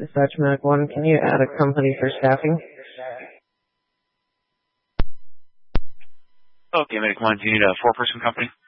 Dispatch Medic 1, can you add a company for staffing? Okay, Medic 1, do you need a 4-person company?